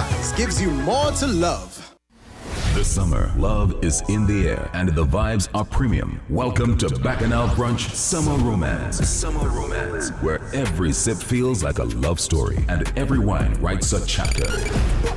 Rise gives you more to love. This summer, love is in the air and the vibes are premium. Welcome to Bacchanal Brunch Summer Romance. Summer Romance, where every sip feels like a love story and every wine writes a chapter.